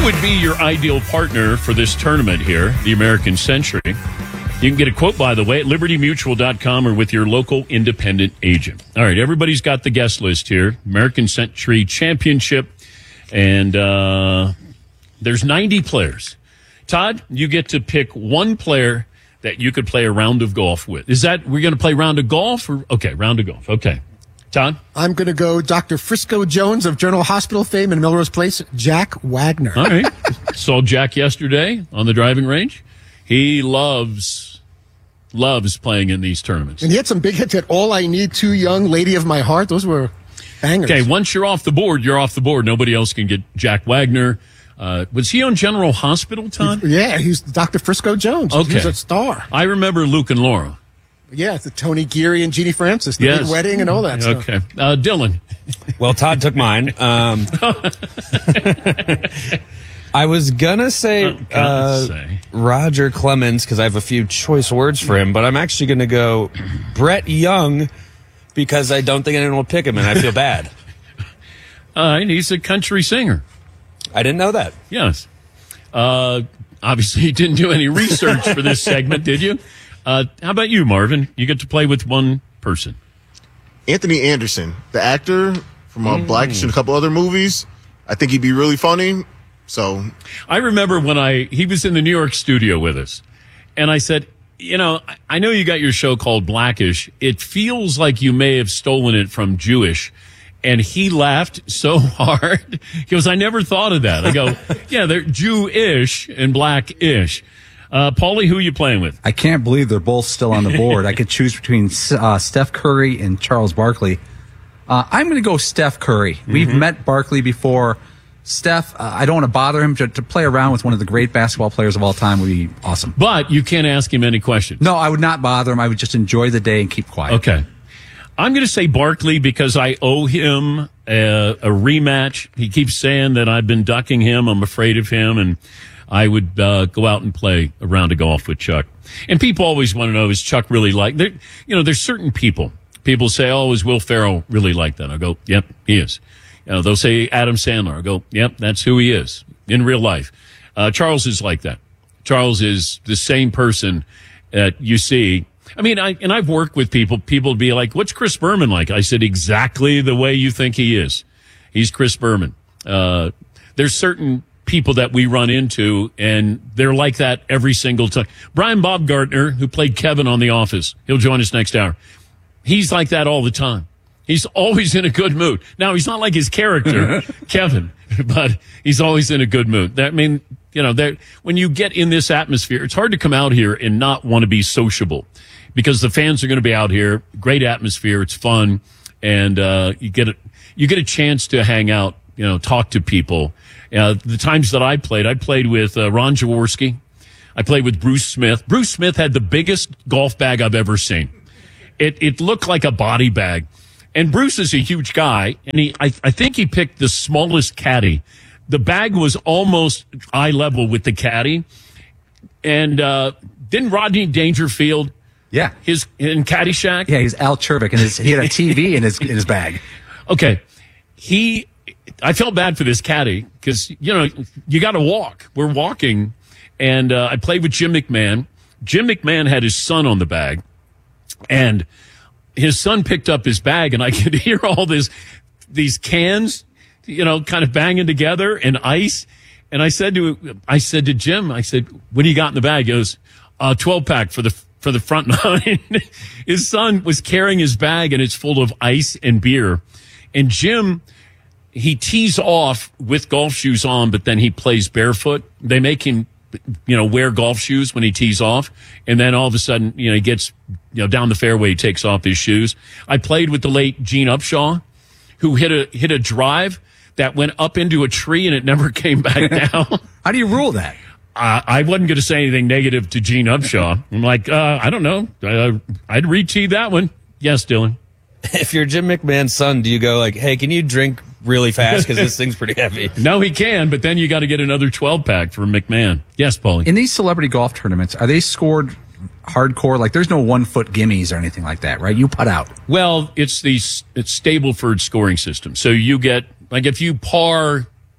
would be your ideal partner for this tournament here, the American Century? You can get a quote, by the way, at libertymutual.com or with your local independent agent. All right, everybody's got the guest list here. American Century Championship, and there's 90 players. Todd, you get to pick one player that you could play a round of golf with. Is that, we're going to play round of golf? Okay, round of golf. Okay. Todd? I'm going to go Dr. Frisco Jones of General Hospital fame in Melrose Place, Jack Wagner. All right. Saw Jack yesterday on the driving range. He loves playing in these tournaments. And he had some big hits at All I Need, Too Young, Lady of My Heart. Those were bangers. Okay, once you're off the board, you're off the board. Nobody else can get Jack Wagner. Was he on General Hospital, Todd? Yeah, he's Dr. Frisco Jones. Okay. He was a star. I remember Luke and Laura. Yeah, the Tony Geary and Jeannie Francis, the big wedding and all that stuff. Okay. Dylan. Well, Todd took mine. I was going to say Roger Clemens because I have a few choice words for him, but I'm actually going to go Brett Young because I don't think anyone will pick him, and I feel bad. He's a country singer. I didn't know that. Yes. Obviously, you didn't do any research for this segment, did you? How about you, Marvin? You get to play with one person. Anthony Anderson, the actor from Blackish and a couple other movies. I think he'd be really funny. So I remember when he was in the New York studio with us, and I said, I know you got your show called Blackish. It feels like you may have stolen it from Jewish. And he laughed so hard. He goes, I never thought of that. I go, yeah, they're Jewish and Blackish. Paulie, who are you playing with? I can't believe they're both still on the board. I could choose between Steph Curry and Charles Barkley. I'm going to go Steph Curry. Mm-hmm. We've met Barkley before. Steph, I don't want to bother him. To play around with one of the great basketball players of all time would be awesome. But you can't ask him any questions. No, I would not bother him. I would just enjoy the day and keep quiet. Okay. I'm going to say Barkley because I owe him a rematch. He keeps saying that I've been ducking him. I'm afraid of him. And I would go out and play a round of golf with Chuck. And people always want to know, is Chuck really like, there's certain people. People say, oh, is Will Ferrell really like that? I go, yep, he is. They'll say Adam Sandler. I go, yep, that's who he is in real life. Charles is like that. Charles is the same person that you see. I mean, I've worked with people. People be like, what's Chris Berman like? I said, exactly the way you think he is. He's Chris Berman. There's certain people that we run into, and they're like that every single time. Brian Bob Gardner, who played Kevin on The Office, he'll join us next hour. He's like that all the time. He's always in a good mood. Now, he's not like his character, Kevin, but he's always in a good mood. When you get in this atmosphere, it's hard to come out here and not want to be sociable because the fans are going to be out here. Great atmosphere. It's fun. And you get a chance to hang out, talk to people. The times that I played with Ron Jaworski. I played with Bruce Smith. Bruce Smith had the biggest golf bag I've ever seen. It looked like a body bag. And Bruce is a huge guy, and I think he picked the smallest caddy. The bag was almost eye level with the caddy. And didn't Rodney Dangerfield? Yeah. In Caddyshack? Yeah, he's Al Chervik, and he had a TV in his bag. Okay. I felt bad for this caddy because, you got to walk. We're walking, and I played with Jim McMahon. Jim McMahon had his son on the bag, and his son picked up his bag, and I could hear all these cans, kind of banging together and ice. And I said to Jim, what do you got in the bag? He goes, 12-pack for the front nine. His son was carrying his bag, and it's full of ice and beer. And Jim, he tees off with golf shoes on, but then he plays barefoot. They make him, wear golf shoes when he tees off. And then all of a sudden, he gets, down the fairway, he takes off his shoes. I played with the late Gene Upshaw, who hit a drive that went up into a tree and it never came back down. How do you rule that? I wasn't going to say anything negative to Gene Upshaw. I'm like, I don't know. I'd re-tee that one. Yes, Dylan. If you're Jim McMahon's son, do you go like, hey, can you drink really fast because this thing's pretty heavy? No, he can, but then you got to get another 12-pack from McMahon. Yes, Paulie. In these celebrity golf tournaments, are they scored hardcore? Like, there's no 1-foot gimmies or anything like that, right? You putt out. Well, it's Stableford scoring system. So you get, like, if you par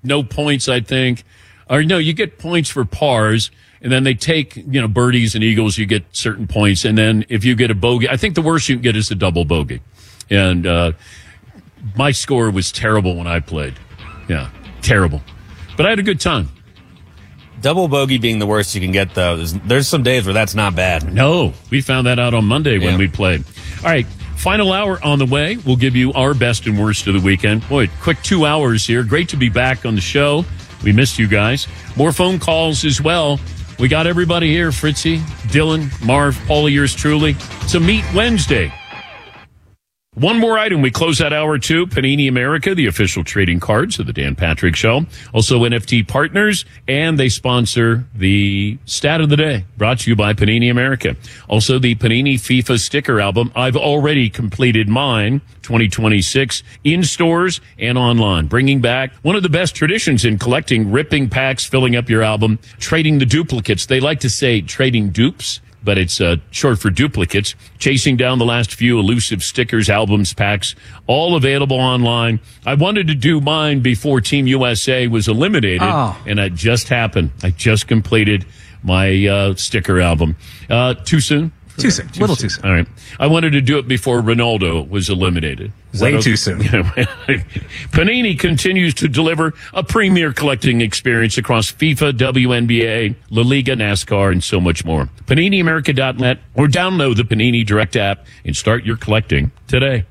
no points, I think. Or no, you get points for pars, and then they take, birdies and eagles, you get certain points. And then if you get a bogey, I think the worst you can get is a double bogey. And my score was terrible when I played. Yeah, terrible. But I had a good time. Double bogey being the worst you can get, though. There's some days where that's not bad. No, we found that out on Monday when we played. All right, final hour on the way. We'll give you our best and worst of the weekend. Boy, quick 2 hours here. Great to be back on the show. We missed you guys. More phone calls as well. We got everybody here. Fritzy, Dylan, Marv, Paulie, yours truly. It's a Meet Wednesday. One more item. We close out hour 2. Panini America, the official trading cards of the Dan Patrick Show. Also NFT partners, and they sponsor the Stat of the Day, brought to you by Panini America. Also, the Panini FIFA sticker album. I've already completed mine, 2026, in stores and online, bringing back one of the best traditions in collecting, ripping packs, filling up your album, trading the duplicates. They like to say trading dupes, but it's short for duplicates. Chasing down the last few elusive stickers, albums, packs, all available online. I wanted to do mine before Team USA was eliminated, and it just happened. I just completed my sticker album. Too soon? Too soon. A little too soon. All right. I wanted to do it before Ronaldo was eliminated. Way too soon. Panini continues to deliver a premier collecting experience across FIFA, WNBA, La Liga, NASCAR, and so much more. PaniniAmerica.net or download the Panini Direct app and start your collecting today.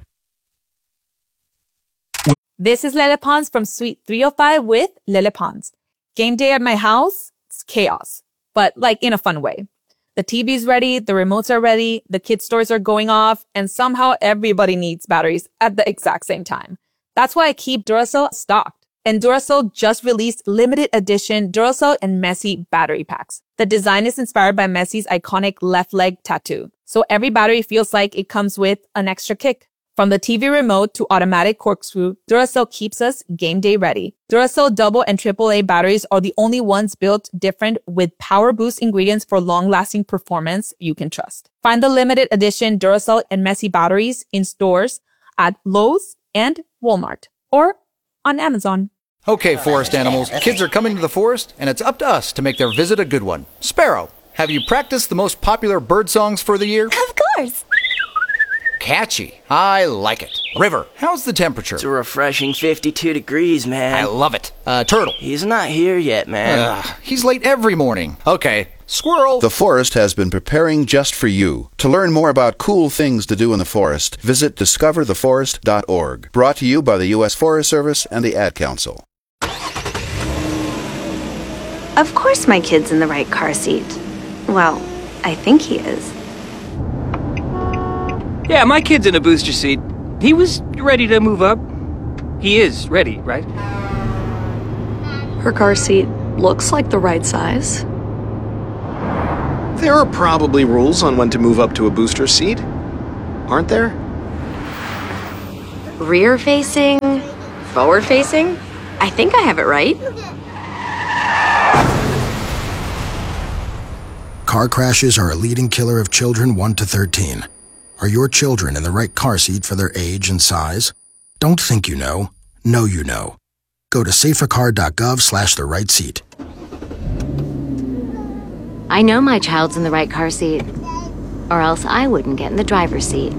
This is Lele Pons from Suite 305 with Lele Pons. Game day at my house, it's chaos, but in a fun way. The TV's ready, the remotes are ready, the kids' toys are going off, and somehow everybody needs batteries at the exact same time. That's why I keep Duracell stocked. And Duracell just released limited edition Duracell and Messi battery packs. The design is inspired by Messi's iconic left leg tattoo. So every battery feels like it comes with an extra kick. From the TV remote to automatic corkscrew, Duracell keeps us game day ready. Duracell double and AAA batteries are the only ones built different with power boost ingredients for long-lasting performance you can trust. Find the limited edition Duracell and Messi batteries in stores at Lowe's and Walmart or on Amazon. Okay, forest animals, kids are coming to the forest, and it's up to us to make their visit a good one. Sparrow, have you practiced the most popular bird songs for the year? Of course. Catchy. I like it. River, how's the temperature? It's a refreshing 52 degrees, man. I love it. Turtle. He's not here yet, man. He's late every morning. Okay. Squirrel. The forest has been preparing just for you. To learn more about cool things to do in the forest, visit discovertheforest.org. Brought to you by the U.S. Forest Service and the Ad Council. Of course my kid's in the right car seat. Well, I think he is. Yeah, my kid's in a booster seat. He was ready to move up. He is ready, right? Her car seat looks like the right size. There are probably rules on when to move up to a booster seat, aren't there? Rear facing, forward facing. I think I have it right. Car crashes are a leading killer of children 1 to 13. Are your children in the right car seat for their age and size? Don't think you know. Know you know. Go to safercar.gov/the right seat. I know my child's in the right car seat, or else I wouldn't get in the driver's seat.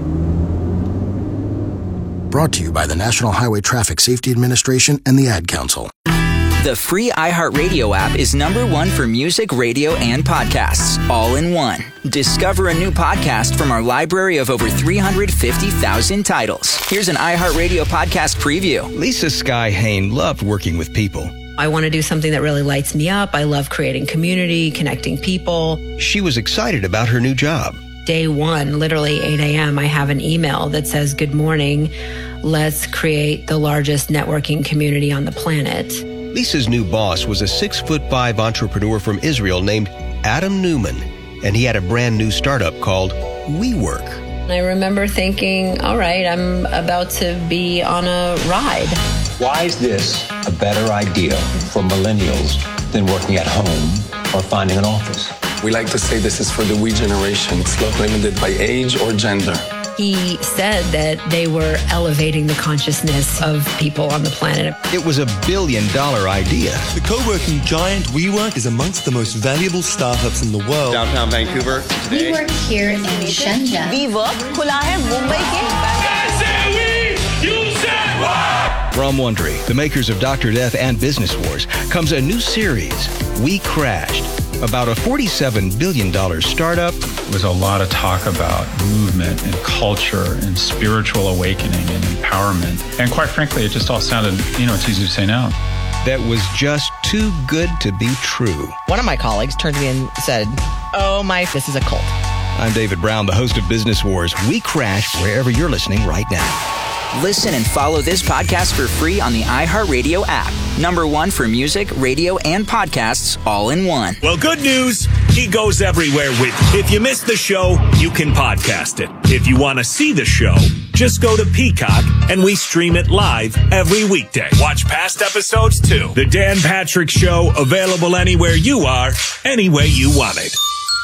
Brought to you by the National Highway Traffic Safety Administration and the Ad Council. The free iHeartRadio app is #1 for music, radio, and podcasts, all in one. Discover a new podcast from our library of over 350,000 titles. Here's an iHeartRadio podcast preview. Lisa Sky Hain loved working with people. I want to do something that really lights me up. I love creating community, connecting people. She was excited about her new job. Day one, literally 8 a.m., I have an email that says, "Good morning. Let's create the largest networking community on the planet." Lisa's new boss was a 6'5" entrepreneur from Israel named Adam Newman, and he had a brand new startup called WeWork. I remember thinking, all right, I'm about to be on a ride. Why is this a better idea for millennials than working at home or finding an office? We like to say this is for the we generation. It's not limited by age or gender. He said that they were elevating the consciousness of people on the planet. It was $1 billion idea. The co-working giant WeWork is amongst the most valuable startups in the world. Downtown Vancouver today. We work here in Shenzhen. WeWork खुला है मुंबई के From Wondery, the makers of Dr. Death and Business Wars, comes a new series, We Crashed, about a $47 billion startup. There was a lot of talk about movement and culture and spiritual awakening and empowerment. And quite frankly, it just all sounded, it's easy to say now. That was just too good to be true. One of my colleagues turned to me and said, this is a cult. I'm David Brown, the host of Business Wars. We Crashed wherever you're listening right now. Listen and follow this podcast for free on the iHeartRadio app. #1 for music, radio, and podcasts all in one. Well, good news. He goes everywhere with you. If you missed the show, you can podcast it. If you want to see the show, just go to Peacock and we stream it live every weekday. Watch past episodes too. The Dan Patrick Show, available anywhere you are, any way you want it.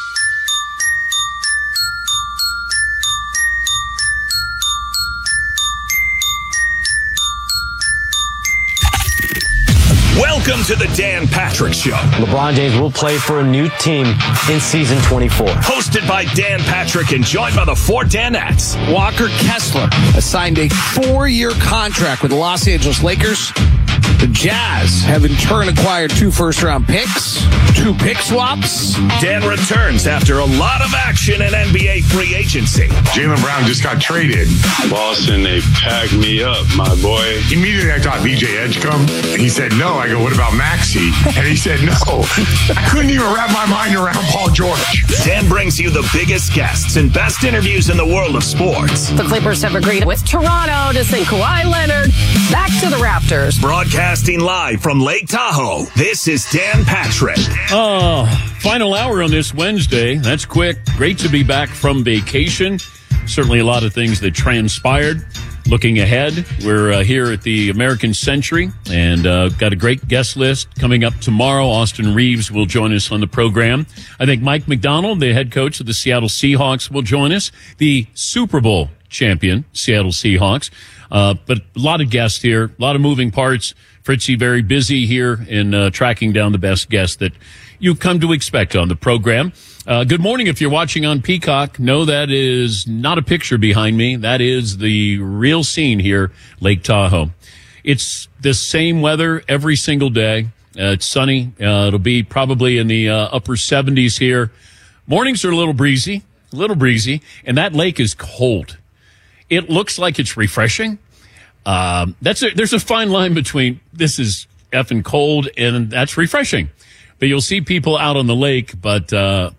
Welcome to the Dan Patrick Show. LeBron James will play for a new team in season 24. Hosted by Dan Patrick and joined by the 4 Danettes. Walker Kessler has signed a 4-year contract with the Los Angeles Lakers. The Jazz have in turn acquired 2 first-round picks, 2 pick swaps. Dan returns after a lot of action in NBA free agency. Jaylen Brown just got traded. Boston, they packed me up, my boy. Immediately I thought VJ Edgecombe. He said no. I go, what about Maxey? And he said no. I couldn't even wrap my mind around Paul George. Dan brings you the biggest guests and best interviews in the world of sports. The Clippers have agreed with Toronto to send Kawhi Leonard back to the Raptors. Broadcasting live from Lake Tahoe, this is Dan Patrick. Final hour on this Wednesday. That's quick. Great to be back from vacation. Certainly a lot of things that transpired. Looking ahead, we're here at the American Century and got a great guest list coming up tomorrow. Austin Reeves will join us on the program. I think Mike McDonald, the head coach of the Seattle Seahawks, will join us. The Super Bowl champion, Seattle Seahawks. But a lot of guests here, a lot of moving parts. Fritzy very busy here in tracking down the best guests that you've come to expect on the program. Good morning. If you're watching on Peacock, no, that is not a picture behind me. That is the real scene here, Lake Tahoe. It's the same weather every single day. It's sunny. It'll be probably in the upper 70s here. Mornings are a little breezy, and that lake is cold. It looks like it's refreshing. There's a fine line between this is effing cold and that's refreshing. But you'll see people out on the lake, but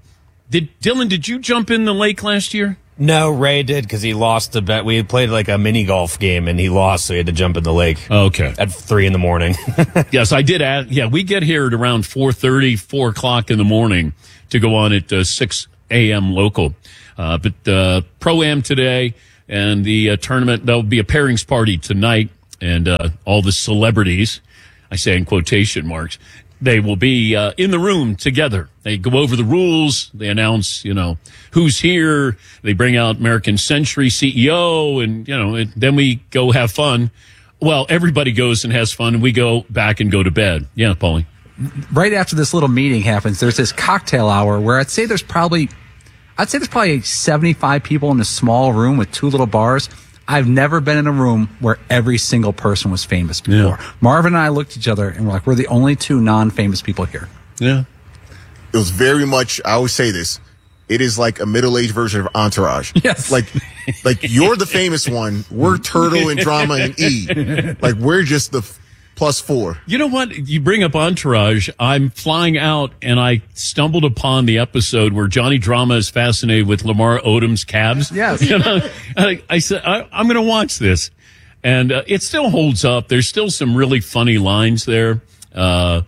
did you jump in the lake last year? No, Ray did because he lost a bet. We had played like a mini golf game and he lost, so he had to jump in the lake. Okay. At 3 a.m. Yes, I did. We get here at around 4:30, 4 o'clock in the morning to go on at 6 a.m. local. But Pro-Am today and the tournament, there'll be a pairings party tonight and all the celebrities, I say in quotation marks, they will be in the room together. They go over the rules. They announce, who's here. They bring out American Century CEO, and then we go have fun. Well, everybody goes and has fun, and we go back and go to bed. Yeah, Paulie. Right after this little meeting happens, there's this cocktail hour where I'd say there's probably 75 people in a small room with 2 little bars. I've never been in a room where every single person was famous before. Yeah. Marvin and I looked at each other and we're like, we're the only 2 non-famous people here. Yeah. It was very much, I always say this, it is like a middle-aged version of Entourage. Yes. Like you're the famous one. We're Turtle and Drama and E. Like we're just the +4. You know what? You bring up Entourage. I'm flying out and I stumbled upon the episode where Johnny Drama is fascinated with Lamar Odom's calves. Yes. I said, I'm going to watch this. And it still holds up. There's still some really funny lines there. And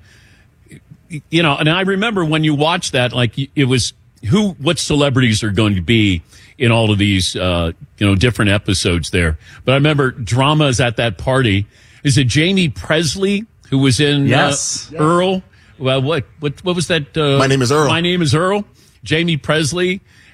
I remember when you watch that, like it was what celebrities are going to be in all of these, different episodes there. But I remember Drama is at that party. Is it Jamie Presley who was in Earl? Well, what was that? My Name is Earl. My Name is Earl. Jamie Presley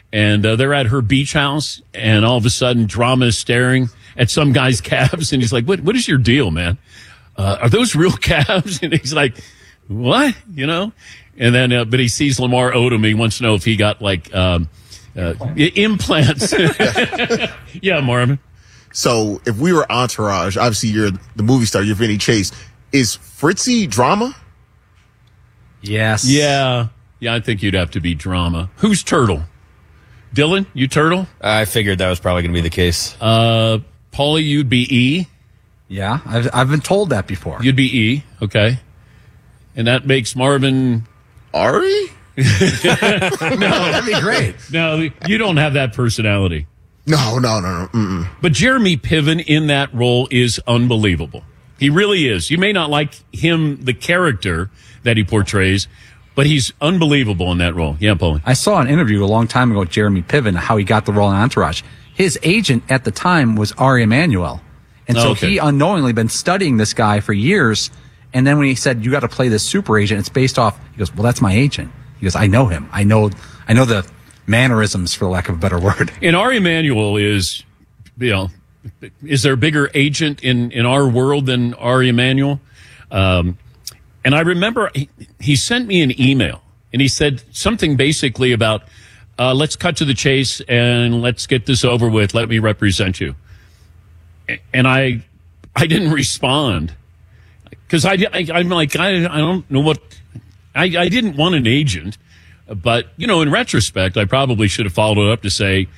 and they're at her beach house, and all of a sudden, Drama is staring at some guy's calves, and he's like, "What is your deal, man? Are those real calves?" And he's like, "What?" And then, but he sees Lamar Odom. He wants to know if he got like implants. Yeah, Marvin. So if we were Entourage, obviously you're the movie star, you're Vinny Chase. Is Fritzy Drama? Yes. Yeah, I think you'd have to be Drama. Who's Turtle? Dylan, you Turtle? I figured that was probably going to be the case. Paulie, you'd be E? Yeah, I've been told that before. You'd be E, okay. And that makes Marvin... Ari? No, that'd be great. No, you don't have that personality. No. Mm-mm. But Jeremy Piven in that role is unbelievable. He really is. You may not like him, the character that he portrays, but he's unbelievable in that role. Yeah, Paulie. I saw an interview a long time ago with Jeremy Piven, how he got the role in Entourage. His agent at the time was Ari Emanuel. And so he unknowingly been studying this guy for years. And then when he said, "You got to play this super agent," it's based off, he goes, "Well, that's my agent." He goes, "I know him. I know the mannerisms, for lack of a better word." And Ari Emanuel is, is there a bigger agent in our world than Ari Emanuel? And I remember he sent me an email and he said something basically about, let's cut to the chase and let's get this over with. Let me represent you. And I didn't respond because I'm like, I don't know what, I didn't want an agent, but in retrospect, I probably should have followed it up to say,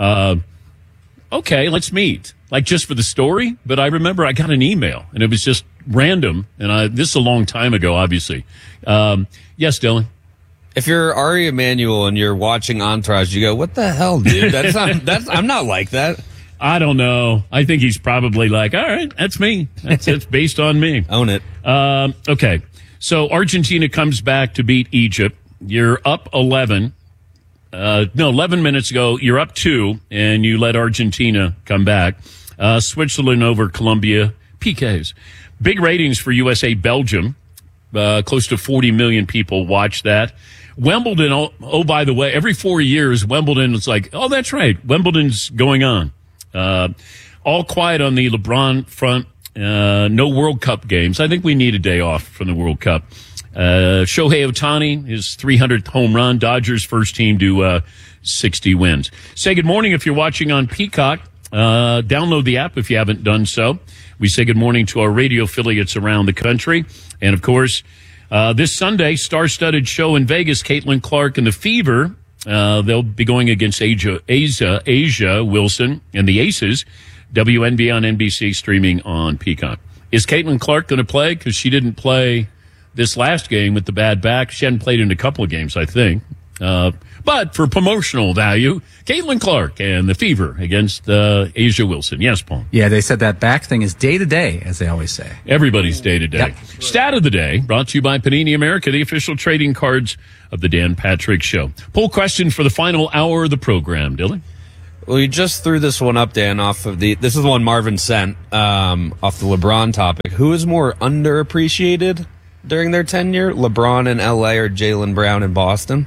okay, let's meet, like just for the story. But I remember I got an email and it was just random. And this is a long time ago, obviously. Yes, Dylan. If you're Ari Emanuel and you're watching Entourage, you go, "What the hell, dude? I'm not like that." I don't know. I think he's probably like, all right, that's me. That's based on me. Own it. Okay. So Argentina comes back to beat Egypt. You're up 11. 11 minutes ago, you're up 2, and you let Argentina come back. Switzerland over Colombia. PKs. Big ratings for USA Belgium. Close to 40 million people watch that. Wimbledon, oh, by the way, every 4 years, Wimbledon is like, oh, that's right, Wimbledon's going on. All quiet on the LeBron front. No World Cup games. I think we need a day off from the World Cup. Shohei Ohtani, his 300th home run. Dodgers first team to 60 wins. Say good morning if you're watching on Peacock. Download the app if you haven't done so. We say good morning to our radio affiliates around the country. And, of course, this Sunday, star-studded show in Vegas, Caitlin Clark and the Fever. They'll be going against Asia Wilson and the Aces. WNBA on NBC, streaming on Peacock. Is Caitlin Clark going to play? Because she didn't play this last game with the bad back. She hadn't played in a couple of games, I think. But for promotional value, Caitlin Clark and the Fever against Asia Wilson. Yes, Paul? Yeah, they said that back thing is day-to-day, as they always say. Everybody's day-to-day. Yep. Stat of the day, brought to you by Panini America, the official trading cards of the Dan Patrick Show. Poll question for the final hour of the program, Dylan. Well, you just threw this one up, Dan, off of this is the one Marvin sent, off the LeBron topic. Who is more underappreciated during their tenure, LeBron in LA or Jaylen Brown in Boston?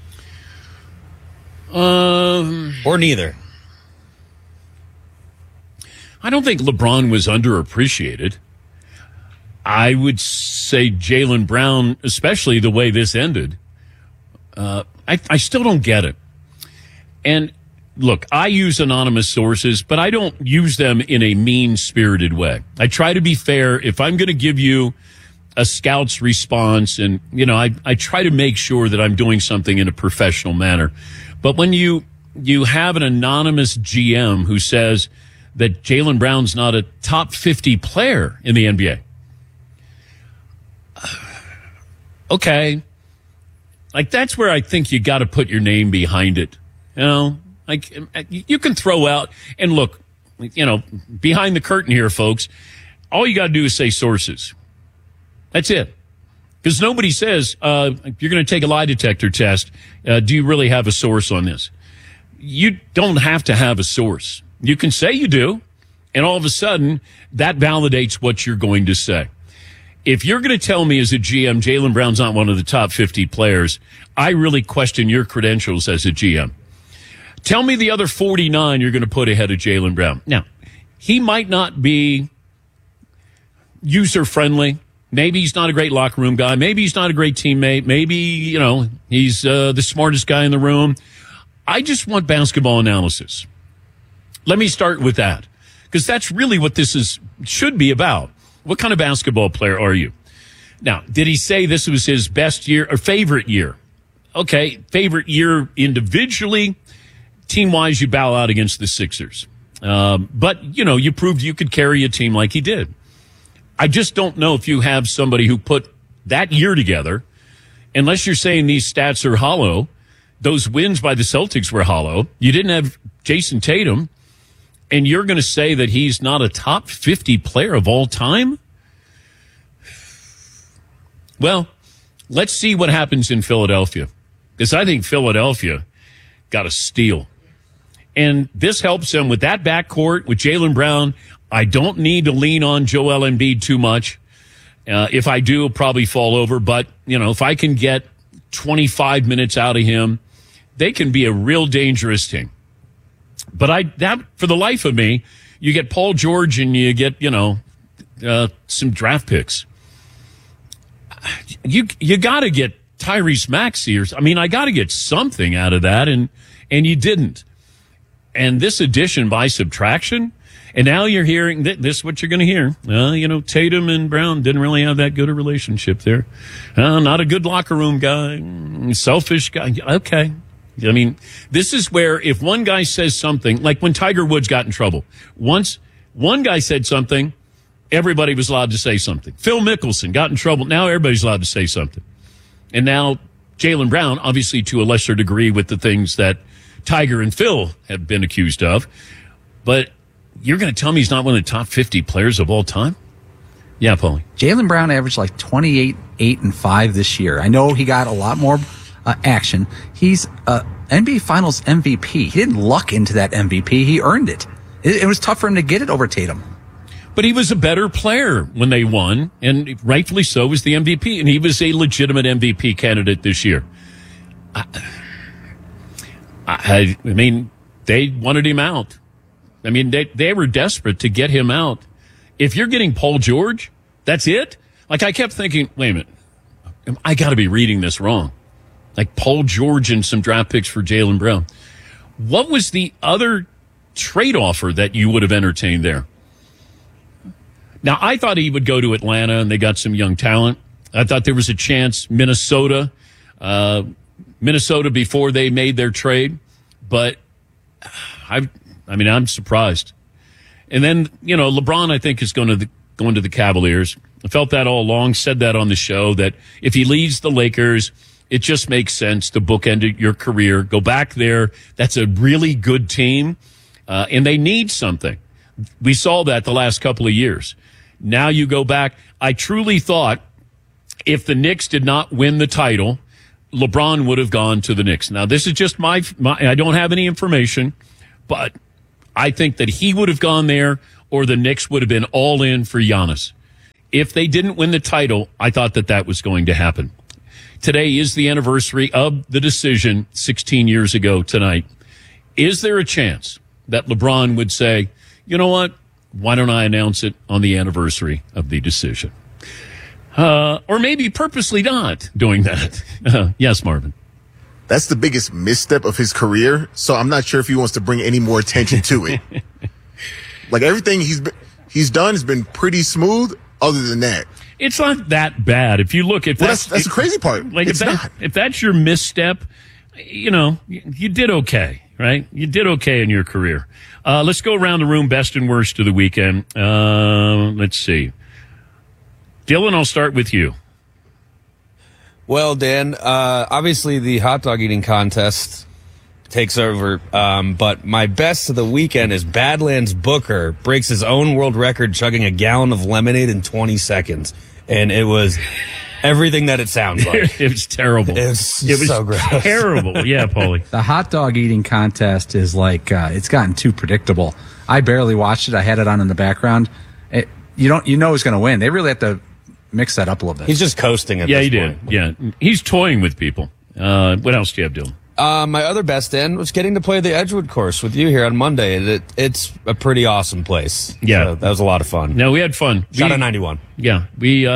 Or neither. I don't think LeBron was underappreciated. I would say Jaylen Brown, especially the way this ended. I still don't get it. And look, I use anonymous sources, but I don't use them in a mean-spirited way. I try to be fair. If I'm going to give you a scout's response, and, I try to make sure that I'm doing something in a professional manner. But when you have an anonymous GM who says that Jaylen Brown's not a top 50 player in the NBA, okay, like that's where I think you got to put your name behind it. Like you can throw out, and look, behind the curtain here, folks, all you got to do is say sources. That's it. Because nobody says, you're going to take a lie detector test. Do you really have a source on this? You don't have to have a source. You can say you do, and all of a sudden, that validates what you're going to say. If you're going to tell me as a GM, Jaylen Brown's not one of the top 50 players, I really question your credentials as a GM. Tell me the other 49 you're going to put ahead of Jaylen Brown. Now, he might not be user-friendly. Maybe he's not a great locker room guy. Maybe he's not a great teammate. Maybe, he's the smartest guy in the room. I just want basketball analysis. Let me start with that, because that's really what this should be about. What kind of basketball player are you? Now, did he say this was his best year or favorite year? Okay, favorite year individually. Team-wise, you bow out against the Sixers. But, you proved you could carry a team like he did. I just don't know if you have somebody who put that year together, unless you're saying these stats are hollow. Those wins by the Celtics were hollow. You didn't have Jason Tatum, and you're going to say that he's not a top 50 player of all time? Well, let's see what happens in Philadelphia, because I think Philadelphia got a steal. And this helps them with that backcourt, with Jaylen Brown. I don't need to lean on Joel Embiid too much. If I do, I'll probably fall over. But, if I can get 25 minutes out of him, they can be a real dangerous team. But for the life of me, you get Paul George and you get, some draft picks. You got to get Tyrese Maxey. I got to get something out of that, and you didn't. And this addition by subtraction, and now you're hearing this is what you're going to hear. Tatum and Brown didn't really have that good a relationship there. Not a good locker room guy, selfish guy. Okay. This is where if one guy says something, like when Tiger Woods got in trouble, once one guy said something, everybody was allowed to say something. Phil Mickelson got in trouble. Now everybody's allowed to say something. And now Jaylen Brown, obviously to a lesser degree with the things that Tiger and Phil have been accused of. But you're going to tell me he's not one of the top 50 players of all time? Yeah, Paulie. Jaylen Brown averaged like 28, 8, and 5 this year. I know he got a lot more action. He's NBA Finals MVP. He didn't luck into that MVP. He earned it. It was tough for him to get it over Tatum. But he was a better player when they won, and rightfully so was the MVP, and he was a legitimate MVP candidate this year. They wanted him out. They were desperate to get him out. If you're getting Paul George, that's it? I kept thinking, wait a minute, I got to be reading this wrong. Like Paul George and some draft picks for Jaylen Brown. What was the other trade offer that you would have entertained there? Now, I thought he would go to Atlanta, and they got some young talent. I thought there was a chance Minnesota before they made their trade. But I'm surprised. And then, LeBron, I think, is going to the Cavaliers. I felt that all along, said that on the show, that if he leaves the Lakers, it just makes sense to bookend your career. Go back there. That's a really good team, and they need something. We saw that the last couple of years. Now you go back. I truly thought if the Knicks did not win the title, LeBron would have gone to the Knicks. Now, this is just my I don't have any information, but I think that he would have gone there, or the Knicks would have been all in for Giannis. If they didn't win the title, I thought that was going to happen. Today is the anniversary of the decision 16 years ago tonight. Is there a chance that LeBron would say, you know what? Why don't I announce it on the anniversary of the decision? Or maybe purposely not doing that. Yes, Marvin. That's the biggest misstep of his career, so I'm not sure if he wants to bring any more attention to it. Like, everything he's done has been pretty smooth other than that. It's not that bad. If you look at that's the crazy part. Like, if that's your misstep, you did okay, right? You did okay in your career. Let's go around the room, best and worst of the weekend. Let's see. Dylan, I'll start with you. Well, Dan, obviously the hot dog eating contest takes over, but my best of the weekend is Badlands Booker breaks his own world record chugging a gallon of lemonade in 20 seconds. And it was everything that it sounds like. It was terrible. It was so gross. Terrible. Yeah, Paulie. The hot dog eating contest is like, it's gotten too predictable. I barely watched it. I had it on in the background. You know who's going to win. They really have to mix that up a little bit. He's just coasting at this point. Yeah, he did. Yeah. He's toying with people. What else do you have, Dylan? My other best in was getting to play the Edgewood course with you here on Monday. It's a pretty awesome place. Yeah. So that was a lot of fun. No, we had fun. Shot at 91. Yeah. We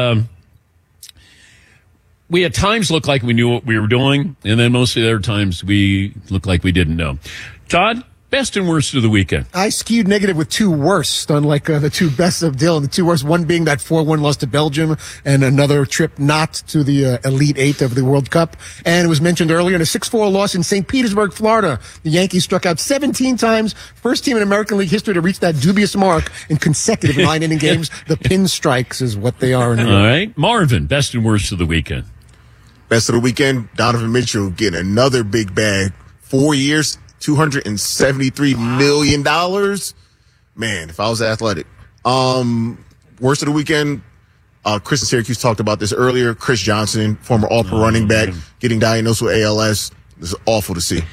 at times looked like we knew what we were doing, and then most of the other times we looked like we didn't know. Todd, best and worst of the weekend. I skewed negative with two worst, unlike the two best of Dylan. The two worst, one being that 4-1 loss to Belgium and another trip not to the Elite Eight of the World Cup. And it was mentioned earlier in a 6-4 loss in St. Petersburg, Florida. The Yankees struck out 17 times. First team in American League history to reach that dubious mark in consecutive 9-inning games. The pinstrikes is what they are. All right. Marvin, best and worst of the weekend. Best of the weekend, Donovan Mitchell getting another big bag. 4 years, $273 million. Man, if I was athletic. Worst of the weekend, Chris in Syracuse talked about this earlier. Chris Johnson, former All-Pro running back, getting diagnosed with ALS. This is awful to see.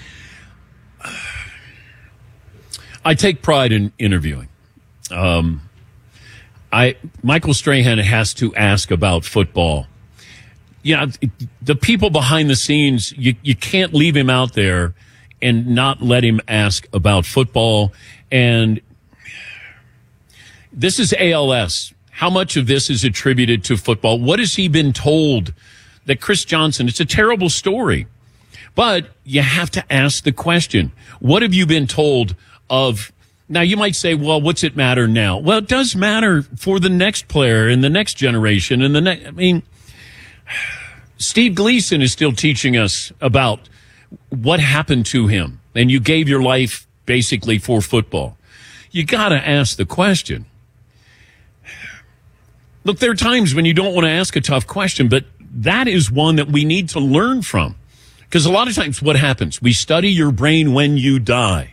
I take pride in interviewing. Michael Strahan has to ask about football. Yeah, the people behind the scenes, you can't leave him out there and not let him ask about football. And this is ALS. How much of this is attributed to football? What has he been told that Chris Johnson, it's a terrible story, but you have to ask the question. What have you been told of? Now you might say, well, what's it matter now? Well, it does matter for the next player and the next generation and the next, Steve Gleason is still teaching us about what happened to him, and you gave your life basically for football. You got to ask the question. Look, there are times when you don't want to ask a tough question, but that is one that we need to learn from. Because a lot of times what happens, we study your brain when you die.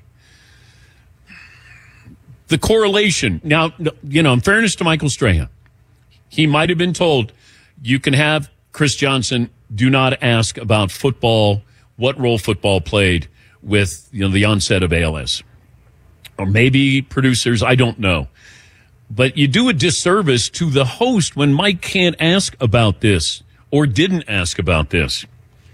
The correlation. Now, in fairness to Michael Strahan, he might have been told, you can have Chris Johnson, do not ask about football, what role football played with the onset of ALS. Or maybe producers, I don't know. But you do a disservice to the host when Mike can't ask about this or didn't ask about this.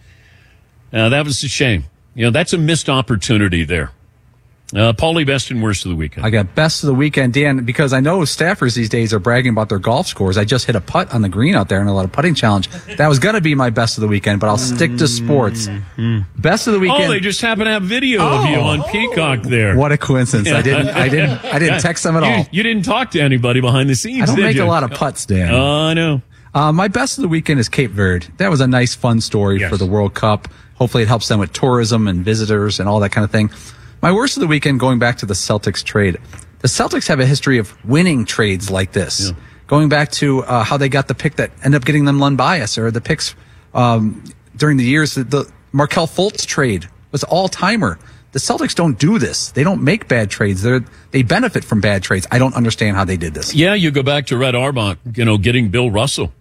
That was a shame. That's a missed opportunity there. Paulie, best and worst of the weekend. I got best of the weekend, Dan, because I know staffers these days are bragging about their golf scores. I just hit a putt on the green out there in a lot of putting challenge. That was going to be my best of the weekend, but I'll stick to sports. Best of the weekend. Oh, they just happen to have video of you on Peacock there. What a coincidence! I didn't text them at all. You didn't talk to anybody behind the scenes. I don't make a lot of putts, Dan. Oh, I know. My best of the weekend is Cape Verde. That was a nice, fun story for the World Cup. Hopefully, it helps them with tourism and visitors and all that kind of thing. My worst of the weekend, going back to the Celtics trade. The Celtics have a history of winning trades like this. Yeah. Going back to how they got the pick that ended up getting them Len Bias, or the picks during the years. The Markelle Fultz trade was all-timer. The Celtics don't do this. They don't make bad trades. They benefit from bad trades. I don't understand how they did this. Yeah, you go back to Red Auerbach, getting Bill Russell,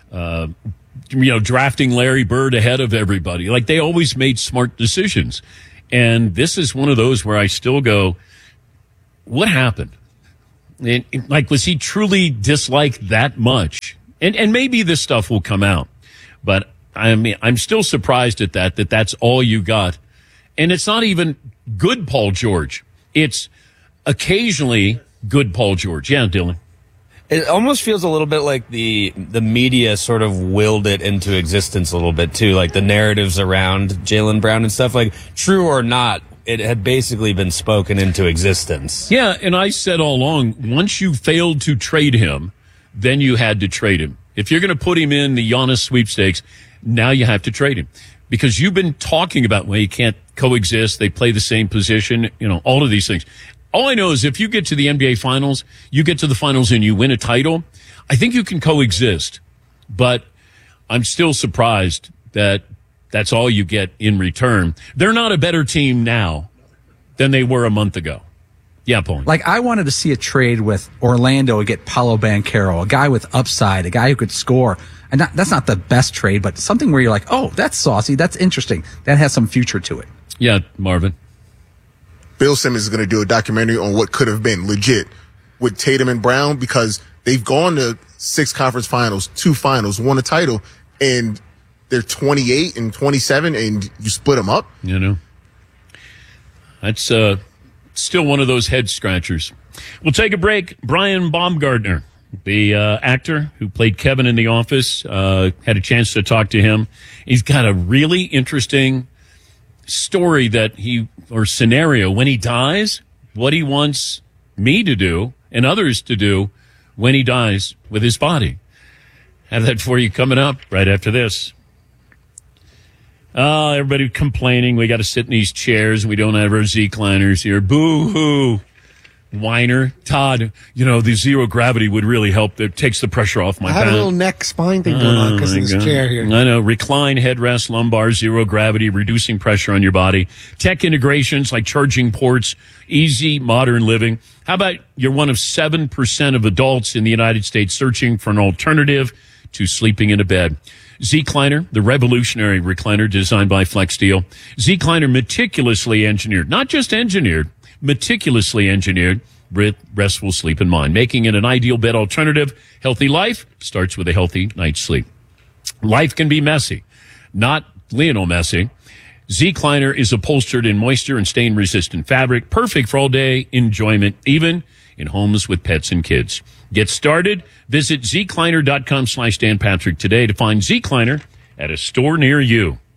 drafting Larry Bird ahead of everybody. Like, they always made smart decisions. And this is one of those where I still go, what happened? Was he truly disliked that much? And maybe this stuff will come out. But, I'm still surprised at that's all you got. And it's not even good Paul George. It's occasionally good Paul George. Yeah, Dylan. It almost feels a little bit like the media sort of willed it into existence a little bit too, like the narratives around Jaylen Brown and stuff. Like, true or not, it had basically been spoken into existence. Yeah, and I said all along, once you failed to trade him, then you had to trade him. If you're going to put him in the Giannis sweepstakes, now you have to trade him. Because you've been talking about, you can't coexist, they play the same position, all of these things. All I know is if you get to the NBA Finals, you get to the finals and you win a title, I think you can coexist. But I'm still surprised that that's all you get in return. They're not a better team now than they were a month ago. Yeah, Paul. Like, I wanted to see a trade with Orlando and get Paolo Banchero, a guy with upside, a guy who could score. And that's not the best trade, but something where you're like, oh, that's saucy, that's interesting, that has some future to it. Yeah, Marvin. Bill Simmons is going to do a documentary on what could have been legit with Tatum and Brown, because they've gone to 6 conference finals, 2 finals, won a title, and they're 28 and 27 and you split them up. You know, that's still one of those head scratchers. We'll take a break. Brian Baumgartner, the actor who played Kevin in The Office, had a chance to talk to him. He's got a really interesting story or scenario when he dies, what he wants me to do and others to do when he dies with his body. Have that for you coming up right after this. Everybody complaining we got to sit in these chairs and we don't have our Z-Cliners here. Boo-hoo. Whiner. Todd, the zero gravity would really help. It takes the pressure off my back. I have a little neck spine thing going on because of this chair here. I know. Recline, headrest, lumbar, zero gravity, reducing pressure on your body. Tech integrations like charging ports, easy modern living. How about you're one of 7% of adults in the United States searching for an alternative to sleeping in a bed? Z-Cliner, the revolutionary recliner designed by FlexSteel. Z-Cliner meticulously engineered, not just engineered, meticulously engineered with restful sleep in mind, making it an ideal bed alternative. Healthy life starts with a healthy night's sleep. Life can be messy, not Lionel Messi. Z-Cliner is upholstered in moisture and stain-resistant fabric, perfect for all-day enjoyment, even in homes with pets and kids. Get started. Visit zcliner.com/Dan Patrick today to find Z-Cliner at a store near you.